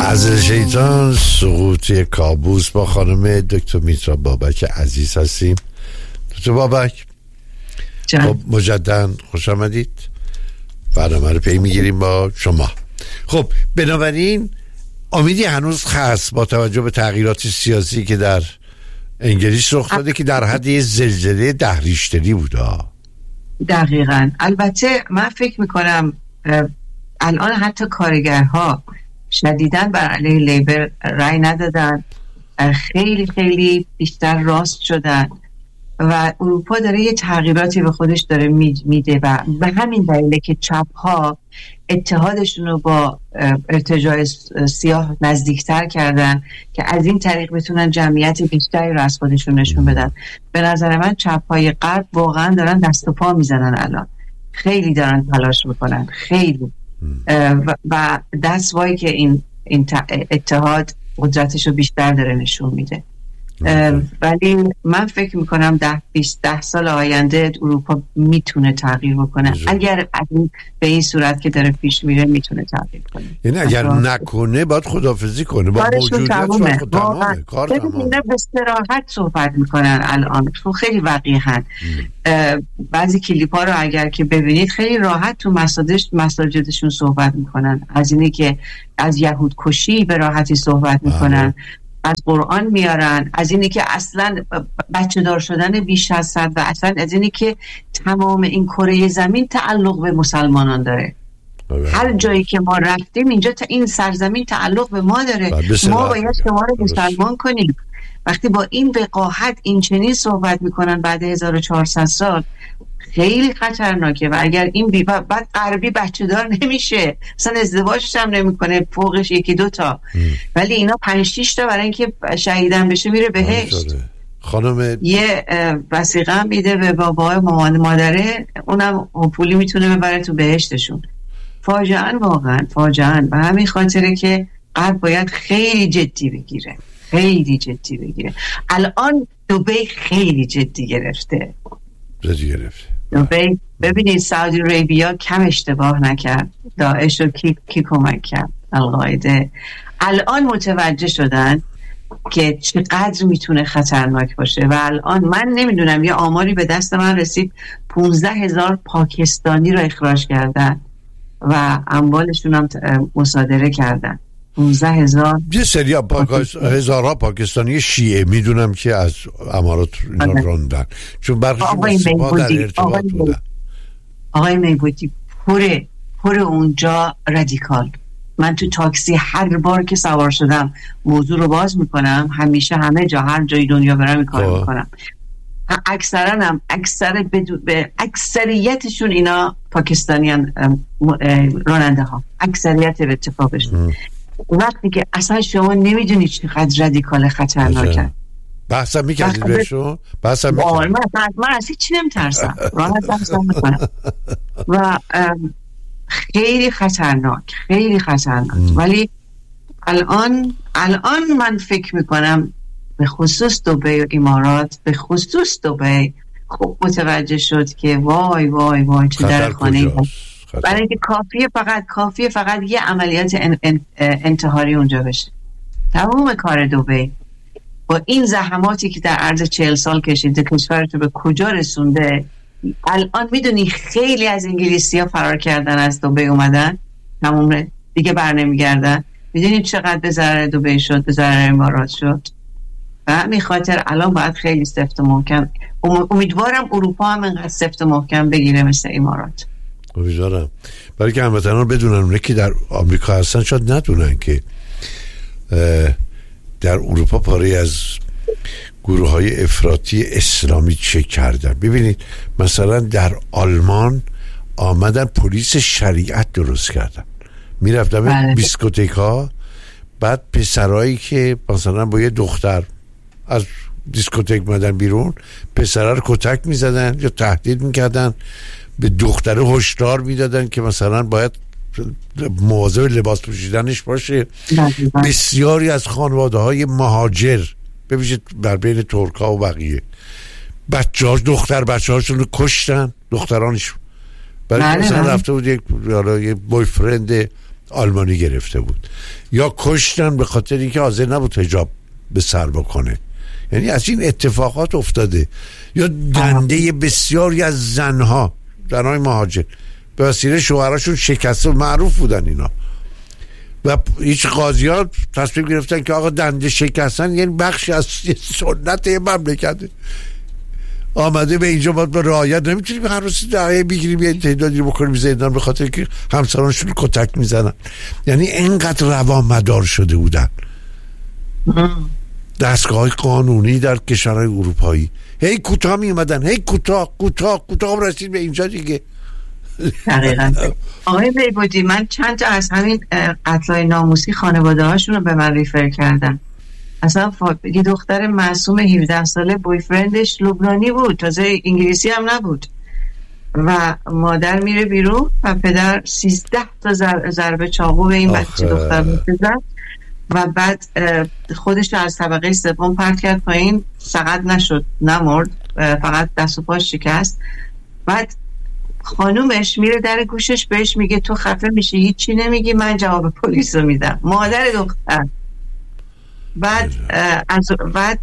از شیطان سقوطی کابوس با خانم دکتر میترا بابک عزیز هستیم. دکتر بابک خب مجددا خوش آمدید. برنامه رو پی میگیریم با شما. خب بنابراین امیدی هنوز هست با توجه به تغییرات سیاسی که در انگلیس رخ داده که در حد یه زلزله 10 ریشتری بوده. دقیقاً. البته من فکر میکنم الان حتی کارگرها شدیداً بر علیه لیبر رای ندادن، خیلی خیلی بیشتر راست شدن و اروپا داره یه تغییراتی به خودش داره میده و به همین دلیله که چپ‌ها اتحادشون رو با ارتجاع سیاه نزدیکتر کردن که از این طریق بتونن جمعیت بیشتری رو از خودشون نشون بدن. به نظر من چپ‌های غرب واقعا دارن دست و پا میزنن، الان خیلی دارن تلاش میکنن، خیلی و دست وای که این اتحاد قدرتش رو بیشتر داره نشون میده. ولی من فکر میکنم 10 سال آینده اروپا میتونه تغییر بکنه. اگر به این صورت که داره پیش میره میتونه تغییر کنه. یعنی اگر نکنه باید خداحافظی کنه با موجودیت. تمامه کار تمامه. به صراحت صحبت میکنن الان، خیلی وقیحن. بعضی کلیپا رو اگر که ببینید خیلی راحت تو مساجدشون صحبت میکنن، از اینی که از یهود کشی به راحتی صحبت میکنن، از قرآن میارن، از اینی که اصلا بچه دار شدن بیش از 100 و اصلا از اینی که تمام این کره زمین تعلق به مسلمانان داره. هر جایی که ما رفتیم اینجا این سرزمین تعلق به ما داره، ما باید شما رو مسلمان کنیم. وقتی با این وقاحت این چنین صحبت میکنن بعد 1400 سال خیلی خطرناکه. و اگر این بعد غربی بچه دار نمیشه، اصلا ازدواجش هم نمیکنه، فوقش 1-2 تا، ولی اینا 5-6 تا برای اینکه شهیدن بشه میره بهشت. خانم یه وثیقه هم میده به بابای مادره، اونم پولی میتونه ببره تو بهشتشون. فاجعه، واقعا فاجعه. و همین خاطره که غرب باید خیلی جدی بگیره، خیلی جدی بگیره. الان دبی خیلی جدی گرفته. ببینید سعودی عربیه کم اشتباه نکرد، داعش رو کی کمک کرد؟ القاعده. الان متوجه شدن که چقدر میتونه خطرناک باشه و الان من نمیدونم، یه آماری به دست من رسید 15,000 پاکستانی رو اخراج کردن و اموالشون هم مصادره کردن. 15,000 یه سری هزارها پاکستانی شیعه میدونم که از امارات راندن، چون برخیشون سپاه در ارتباط بودن. آقای میبودی پر اونجا رادیکال. من تو تاکسی هر بار که سوار شدم موضوع رو باز میکنم، همیشه همه جا هر جای دنیا برم این کار میکنم. اکثریتشون اینا پاکستانیان راننده ها، اکثریت اتفاقشون. وقتی که اصلا شما نمیدونید چقدر رادیکال خطرناکه. بحثم میکردید بهشون؟ من از هیچی نمیترسم، راحت بحثم میکنم و خیلی خطرناک، خیلی خطرناک. ولی الان من فکر میکنم به خصوص دبی و امارات، به خصوص دبی خوب متوجه شد که وای وای وای چه در خانه برای اینکه کافیه فقط یه عملیات انتحاری اونجا بشه. تمام کار دبی با این زحماتی که در عرض 40 سال کشیده کشورتو به کجا رسونده. الان میدونی خیلی از انگلیسی ها فرار کردن، از دبی اومدن، تمام دیگه بر نمیگردن. میدونی چقدر به ضرر دبی شد، به ضرر امارات شد. و همین خاطر الان باید خیلی سفت و محکم، امیدوارم اروپا هم اینقدر سفت و محکم بگیره مثل امارات. امیدوارم، برای که هموطنان بدونن، اونه که در آمریکا هستن شاید ندونن که در اروپا پاره از گروه های افراطی اسلامی چه کردن. ببینید مثلا در آلمان آمدن پلیس شریعت درست کردن، میرفتن بیسکوتک ها، بعد پسرایی که مثلا با یه دختر از دیسکوتک مدن بیرون، پسرها رو کتک میزدن یا تهدید میکردن، به دختره هشدار میدادن که مثلا باید مواظب لباس پوشیدنش باشه. بسیاری از خانواده های مهاجر ببینید بر بین ترکا و بقیه دختر بچه هاشون رو کشتن، دخترانشون، برای مثلا رفته بود یه بوی فرند آلمانی گرفته بود، یا کشتن به خاطر اینکه حاضر نبود حجاب به سر بکنه. یعنی از این اتفاقات افتاده. یا دنده بسیاری از زنهای مهاجر به وسیله شوهراشون شکسته، معروف بودن اینا، و هیچ قاضی‌ها تصمیم گرفتن که آقا دنده شکستن یعنی بخشی از سنت مملکته، آمده به اینجا باید به رعایت، نمیتونیم هر روز دعایه بگیریم یه تعدادی رو بکنیم زندان به خاطر که همسرانشون کتک میزنن. یعنی اینقدر روامدار شده بودن دستگاه قانونی در کشورهای اروپایی، هی کوتاه می اومدن، هی کوتاه رسید به اینجا دیگه. دقیقاً. آقای بیبودی، من چند تا از همین قتل‌های ناموسی خانواده هاشون رو به من ریفر کردن. اصلا یه دختر معصوم 17 ساله بویفرندش لبنانی بود، تازه انگلیسی هم نبود، و مادر میره بیرون و پدر 13 تا ضربه چاقو به این بچه دختر میزد و بعد خودش رو از طبقه سوم پرت کرد پایین، سقط نشد، نمرد، فقط دست و پاش شکست. بعد خانومش میره در گوشش بهش میگه تو خفه میشی، هیچی نمیگی، من جواب پلیس رو میدم. مادر دختر. بعد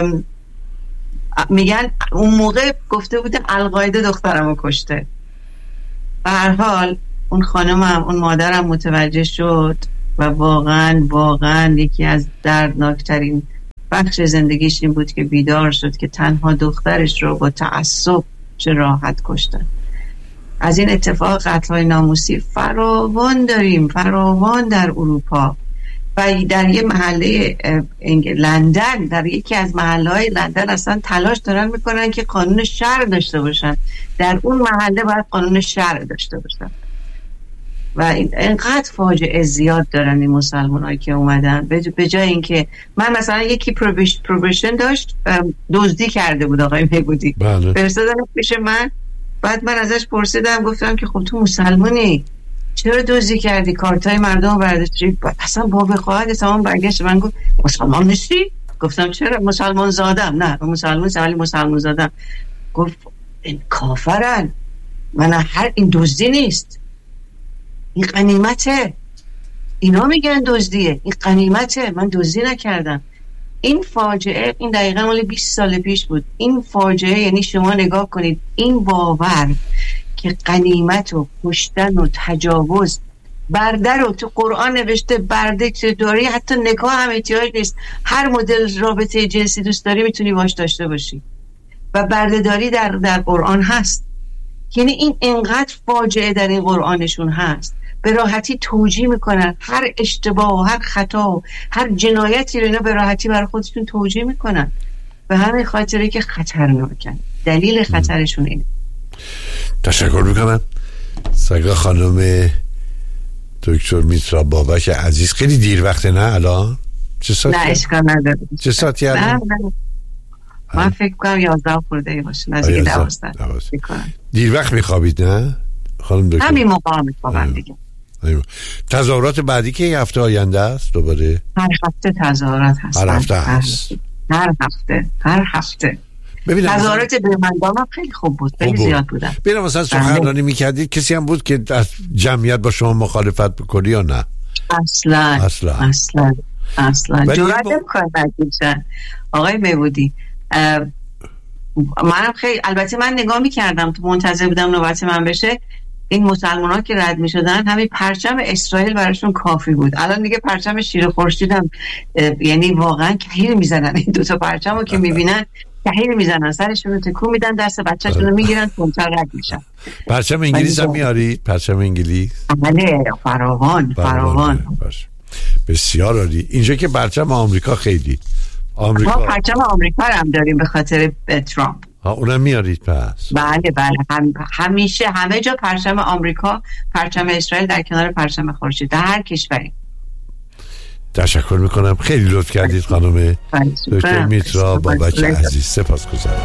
میگن اون موقع گفته بوده القاعده دخترمو کشته. به هر حال اون خانمم، اون مادرم متوجه شد و واقعا یکی از دردناکترین بخش زندگیش این بود که بیدار شد که تنها دخترش رو با تعصب چه راحت کشتن. از این اتفاق قتل‌های ناموسی فراوان داریم، فراوان در اروپا. و در یه محله لندن، در یکی از محله‌های لندن اصلا تلاش دارن میکنن که قانون شرع داشته باشن. در اون محله باید قانون شرع داشته باشن. و اینقدر فاجعه زیاد دارن این مسلمان‌هایی که اومدن، به جای اینکه من مثلا یکی پروبیشن داشت، دزدی کرده بود آقای میگودی، فرستادن پیش من. بعد من ازش پرسیدم، گفتم که خب تو مسلمانی، چرا دزدی کردی؟ کارتای مردم رو برداشتی؟ اصلا با بخواهد تمام برگشت من گفت مسلمان نیستی؟ گفتم چرا؟ مسلمان زادم. نه مسلمان ولی مسلمان زادم. گفت این کافرن، من هر این دزدی نیست، این غنیمته، اینا میگن دزدیه، این غنیمته، من دزدی نکردم. این فاجعه، این دقیقا مال 20 سال پیش بود. این فاجعه یعنی شما نگاه کنید، این باور که غنیمت و کشتن و تجاوز، برده رو تو قرآن نوشته، برده که داری حتی نکاح هم احتیاج نیست، هر مدل رابطه جنسی دوست داری میتونی باش داشته باشی، و برده داری در قرآن هست. یعنی این انقدر فاجعه در این قرآنشون هست، به راحتی توجیه میکنن هر اشتباه و هر خطا و هر جنایتی رو اینا به راحتی برای خودشون توجیه میکنن، به همین خاطره که خطرناکن. دلیل خطرشون اینه. تشکر میکنم. سگا خانم دکتر میترا بابک عزیز، خیلی دیر وقته نه الان؟ چه ساعتی؟ نه اشکال نداره. چه ساعتی الان؟ من فکر کنم 11 خورده باشه، نزدیک 12. دیر وقت میخوابید نه خانم دکتر؟ همین موقع میخوابم دیگه. تظاهرات بعدی که یه هفته آینده است دوباره؟ هر هفته تظاهرات هست. هر هفته تظاهرات برمنگام هم خیلی خوب بود، خیلی زیاد بودن. ببینم مثلا سخنرانی میکردید کسی هم بود که از جمعیت با شما مخالفت بکنی یا نه؟ اصلا جرأت نمی‌کنن. آقای میبودی، منم خیلی، البته من نگاه میکردم، تو منتظر بودم نوبت من بشه. این مسلمان ها که رد میشدن همین پرچم اسرائیل براشون کافی بود. الان دیگه پرچم شیر خورشید هم یعنی واقعا کهیر میزنن. این دوتا پرچم رو که میبینن کهیر میزنن، سرشون رو تکون میدن، دست بچه‌شون رو میگیرن، کنتر رد میشن. پرچم انگلیس هم میارید؟ پرچم انگلیس؟ بله، فراوان. بسیار عالی. اینجا که پرچم آمریکا خیلی ما پرچم آمریکا هم داریم به خاطر ترامپ. اونم میارید پس؟ بله همیشه همه جا پرچم آمریکا، پرچم اسرائیل در کنار پرچم خورشید در هر کشوری. تشکر میکنم، خیلی لطف کردید خانم دکتر میترا بابک عزیز. سپاسگزارم.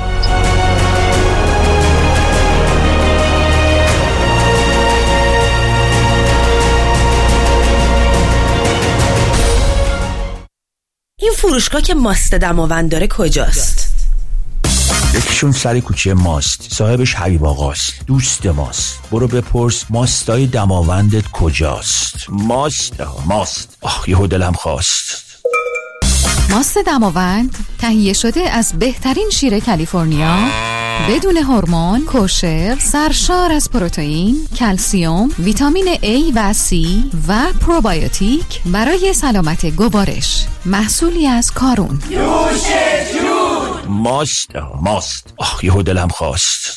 این فروشگاه که ماست دماوند داره کجاست؟ یکیشون سر کوچه ماست، صاحبش حبیب آقاست، دوست ماست. برو بپرس ماستای دماوندت کجاست. ماست. یهو دلم خواست. ماست دماوند تهیه شده از بهترین شیر کالیفرنیا، بدون هورمون، کوشر، سرشار از پروتئین، کلسیم، ویتامین A و C و پروبیوتیک برای سلامت گوارش. محصولی از کارون. نوش جون. ماست. یهو دلم خواست.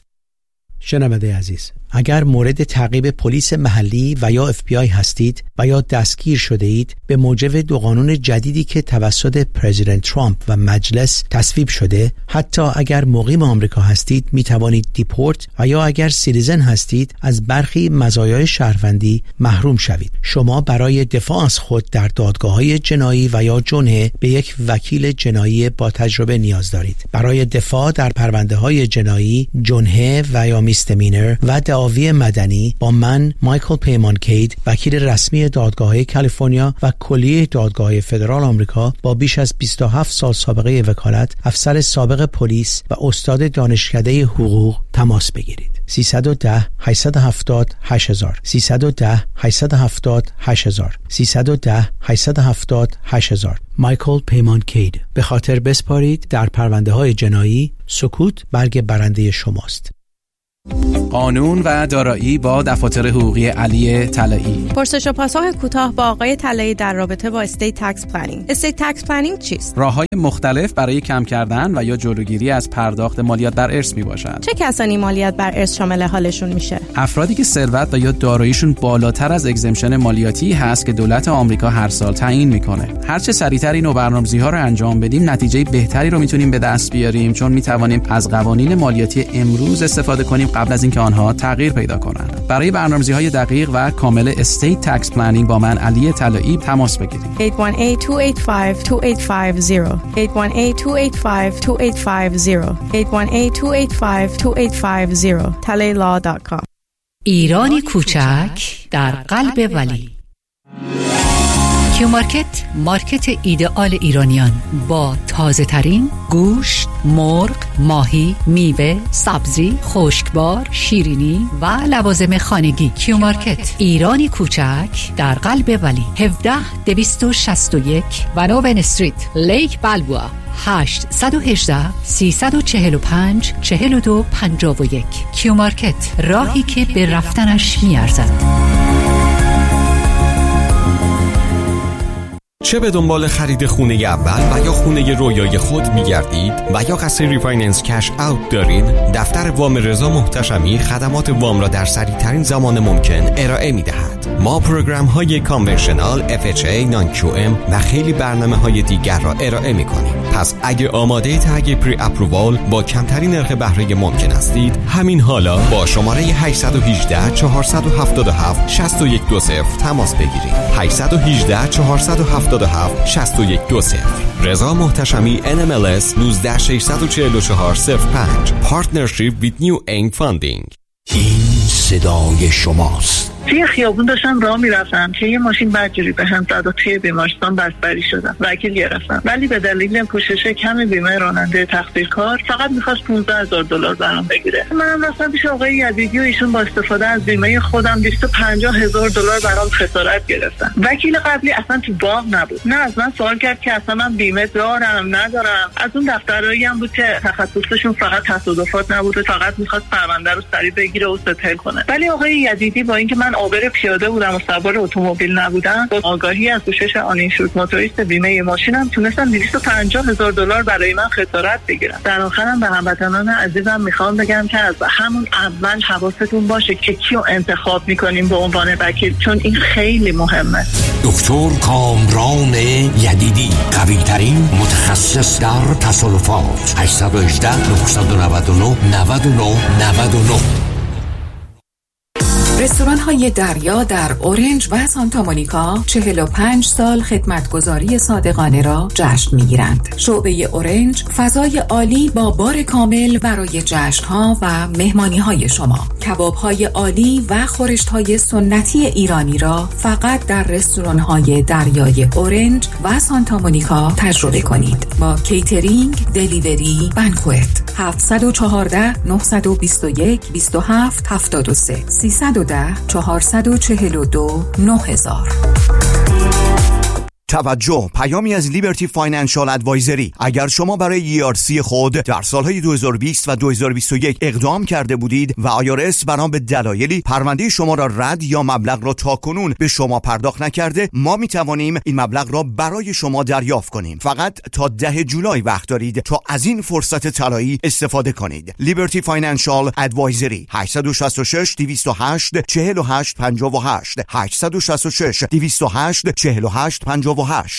شنونده عزیز، اگر مورد تعقیب پلیس محلی و یا FBI هستید و یا دستگیر شده اید به موجب دو قانون جدیدی که توسط پرزیدنت ترامپ و مجلس تصویب شده، حتی اگر مقیم آمریکا هستید می توانید دیپورت و یا اگر سیتیزن هستید از برخی مزایای شهروندی محروم شوید. شما برای دفاع از خود در دادگاه‌های جنایی و یا جنحه به یک وکیل جنایی با تجربه نیاز دارید. برای دفاع در پرونده‌های جنایی، جنحه و یا میستمینر و دعاوی مدنی با من مایکل پیمان کید، وکیل رسمی دادگاه‌های کالیفرنیا و کلیه دادگاه‌های فدرال آمریکا با بیش از 27 سال سابقه وکالت، افسر سابق پلیس و استاد دانشکده حقوق تماس بگیرید. 310 870 8000 310 870 8000 310 870 8000. مایکل پیمان کید. به خاطر بسپارید در پرونده‌های جنایی، سکوت برگ برنده شماست. قانون و دارایی با دفاتر حقوقی علی طلایی. پرسش و پاسخ کوتاه با آقای طلایی در رابطه با استیت تکس پلنینگ. استیت تکس پلنینگ چیست؟ راه‌های مختلف برای کم کردن و یا جلوگیری از پرداخت مالیات بر ارث میباشد. چه کسانی مالیات بر ارث شامل حالشون میشه؟ افرادی که ثروت و یا داراییشون بالاتر از اگزمشن مالیاتی هست که دولت آمریکا هر سال تعیین میکنه. هر چه سریعتر این برنامه‌ریزی‌ها رو انجام بدیم، نتیجه بهتری رو میتونیم به دست بیاریم، چون میتوانیم از قوانین مالیاتی امروز استفاده کنیم قبل از اینکه آنها تغییر پیدا کنند. برای برنامه‌ریزی‌های دقیق و کامل استیت تکس پلنینگ با من علی طلایی تماس بگیرید. 818-285-2850 818-285-2850 818-285-2850 ایرانی کوچک در قلب ولی. کیو مارکت، مارکت ایدئال ایرانیان با تازه ترین گوشت، مرغ، ماهی، میوه، سبزی، خشکبار، شیرینی و لوازم خانگی. کیو مارکت، ایرانی کوچک در قلب ولی. 17261 ونوون استریت، لیک بالبوا. 818-345-4251. کیو مارکت، راهی که به رفتنش میارزد. چه به دنبال خرید خونه اول و یا خونه رویای خود می‌گردید و یا قصد ریفایننس کش اوت دارید، دفتر وام رضا محتشمی خدمات وام را در سریع‌ترین زمان ممکن ارائه می‌دهد. ما پروگرام‌های کانونشنال، FHA، نان QM و خیلی برنامه‌های دیگر را ارائه می‌کنیم. پس اگه آماده تگ پری اپرووال با کمترین نرخ بهره ممکن هستید، همین حالا با شماره 818-477-6120 تماس بگیرید. 818-477-6120. رضا محتشمی NMLS 1964405. Partnership with New Aim Funding. این صدای شماست. توی خیابون داشتم راه میرفتم که یه ماشین بدجوری به هم زد و توی بیمارستان بستری شدم. وکیل گرفتم، ولی به دلیل پوشش کم بیمه راننده تقصیرکار فقط می‌خواست $15,000 برام بگیره. منم رفتم پیش آقای یزیدی و ایشون با استفاده از بیمه خودم $250,000 برام خسارت گرفتن. وکیل قبلی اصلا تو باغ نبود، نه از من سوال کرد که اصلا من بیمه دارم ندارم. از اون دفترایی هم بود که تخصصشون فقط تصادفات نبود و فقط می‌خواست پرونده رو سریع بگیره و ستل کنه. ولی آقای یزیدی با اینکه من عابر پیاده بودم و سوار اتومبیل نبودم، با آگاهی از پوشش آنینشورد موتوریست بیمه ماشینم تونستم $250,000 برای من خسارت بگیرم. در آخرم به هموطنان عزیزم میخوام بگم که از همون اول حواستون باشه که کیو انتخاب میکنیم به عنوان وکیل، چون این خیلی مهمه. دکتر کامران یدیدی، قوی ترین متخصص در تصادفات. 818-999-9999. رستوران های دریا در اورنج و سانتا مونیکا 45 سال خدمتگزاری صادقانه را جشن می‌گیرند. شعبه اورنج فضای عالی با بار کامل برای جشن‌ها و مهمانی‌های شما. کباب‌های عالی و خورشت‌های سنتی ایرانی را فقط در رستوران‌های دریای اورنج و سانتا مونیکا تجربه کنید. با کیترینگ، دلیوری، بانکوئت. 714 921 27 73 310 442 9000. توجه، پیامی از لیبرتی فاینانشال ادوایزری. اگر شما برای ERC خود در سالهای 2020 و 2021 اقدام کرده بودید و IRS بنا به دلایلی پرونده شما را رد یا مبلغ را تاکنون به شما پرداخت نکرده، ما می توانیم این مبلغ را برای شما دریافت کنیم. فقط تا 10 جولای وقت دارید تا از این فرصت طلایی استفاده کنید. لیبرتی فاینانشال ادوایزری 866 208 48 58 866 208 48 58